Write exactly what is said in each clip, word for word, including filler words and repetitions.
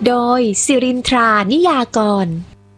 โดยสิรินทรานิยากร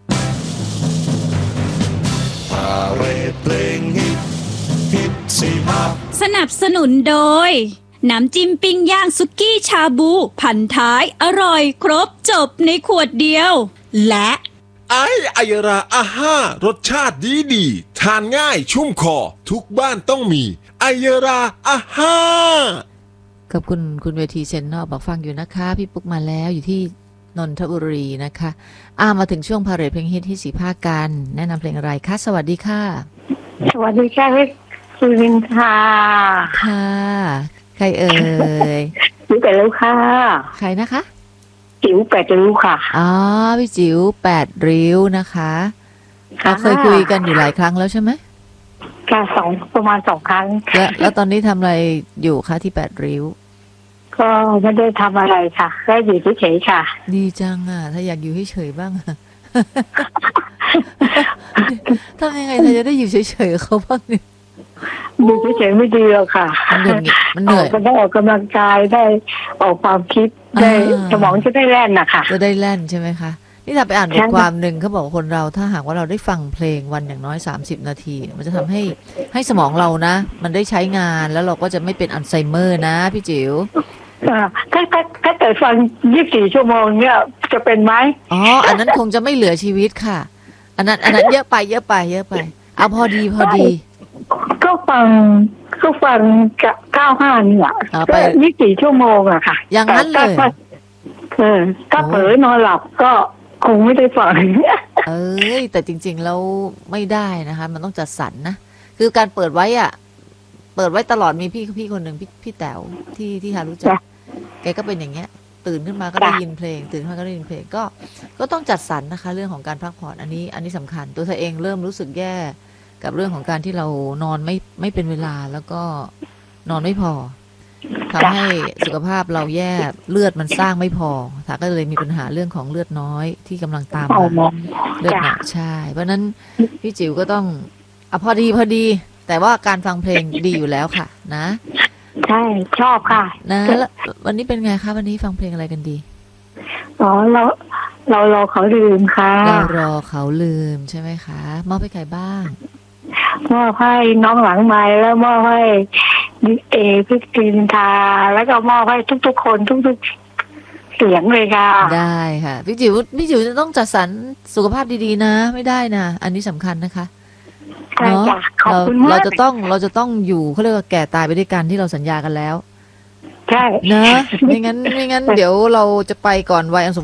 พาเรดเพลงฮิตฮิตสิมาสนับสนุนโดยน้ำจิ้มปิ้งย่างสุกี้ชาบูพันท้ายอร่อยครบจบในขวดเดียวและไอไอยราอาห้ารสชาติดีดีทานง่ายชุ่มคอทุกบ้านต้องมีไอยราอาห้าขอบคุณคุณเวทีเซนนอกบอกฟังอยู่นะคะพี่ปุ๊กมาแล้วอยู่ที่นนทบุรีนะคะอ่ามาถึงช่วงพาเหรดเพลงฮิตที่สีภาคกันแนะนำเพลงอะไรคะสวัสดีค่ะสวัสดีค่ะพี่สุรินทราค่ะใครเอ่ยจิ๋วแปดริ้วค่ะใครนะคะจิ๋วแปดริ้วค่ะอ๋อพี่จิ๋วแปดริ้วนะคะเราเคยคุยกันอยู่หลายครั้งแล้วใช่ไหมค่ะสองประมาณสองครั้งแล้วแล้วตอนนี้ทำอะไรอยู่คะที่แปดริ้วก็ไม่ได้ทำอะไรค่ะแค่อยู่เฉยๆค่ะดีจังอ่ะถ้าอยากอยู่เฉยๆบ้างอ่ะทำยังไงถ้าจะได้อยู่เฉยๆเขาบ้างเนี่ยอยู่เฉยๆไม่ดีหรอกค่ะมันเหนื่อยมันเหนื่อยก็ได้ออกกำลังกายได้ออกความคิดได้สมองจะได้แล่นนะคะจะได้แล่นใช่ไหมคะนี่ถ้าไปอ่านบทความหนึ่งเขาบอกคนเราถ้าหากว่าเราได้ฟังเพลงวันอย่างน้อยสามสิบนาทีมันจะทำให้ให้สมองเรานะมันได้ใช้งานแล้วเราก็จะไม่เป็นอัลไซเมอร์นะพี่จิ๋วถ้าถ้าถ้าเกิดฟังยี่สิบสี่ชั่วโมงเนี่ยจะเป็นไหมอ๋ออันนั้นคงจะไม่เหลือชีวิตค่ะอันนั้นอันนั้นเยอะไปเยอะไปเยอะไปเอาพอดีพอดีก็ฟังก็ฟังเก้าห้าเนี่ยก็ยี่สิบสี่ชั่วโมงอะค่ะอย่างนั้นเลยเออถ้าเผลอนอนหลับก็คงไม่ได้ฟังเอ้ยแต่จริงๆแล้วไม่ได้นะคะมันต้องจัดสรรนะคือการเปิดไว้อ่ะเปิดไว้ตลอดมีพี่พี่คนหนึ่งพี่พี่แต๋วที่ที่ฮารู้จักแกก็เป็นอย่างเงี้ยตื่นขึ้นมาก็ได้ยินเพลงตื่นขึ้นมาก็ได้ยินเพลงก็ก็ต้องจัดสรรนะคะเรื่องของการพักผ่อนอันนี้อันนี้สำคัญตัวเธอเองเริ่มรู้สึกแย่กับเรื่องของการที่เรานอนไม่ไม่เป็นเวลาแล้วก็นอนไม่พอทำให้สุขภาพเราแย่เลือดมันสร้างไม่พอถ้าก็เลยมีปัญหาเรื่องของเลือดน้อยที่กำลังตามมาเลือดหนักใช่เพราะนั้นพี่จิ๋วก็ต้องอ่ะพอดีพอดีแต่ว่าการฟังเพลงดีอยู่แล้วค่ะนะใช่ชอบค่ะนะแล้ววันนี้เป็นไงคะวันนี้ฟังเพลงอะไรกันดีอ๋อเราเรารอเขาลืมค่ะเรารอเขาลืมใช่ไหมคะมอบให้ใครบ้างมอบให้น้องหลังไม้แล้วมอบให้เอพี่จินทาแล้วก็มอบให้ทุกๆคนทุกๆเสียงเลยค่ะได้ค่ะพี่จิ๋วพี่จิ๋วจะต้องจัดสรรสุขภาพดีๆนะไม่ได้นะอันนี้สำคัญนะคะเนาะเราเราจะต้องเราจะต้องอยู่เขาเรียกว่าแก่ตายไปด้วยกันที่เราสัญญากันแล้วใช่นะไม่งั้นไม่งั้นเดี๋ยวเราจะไปก่อนวัยอันสม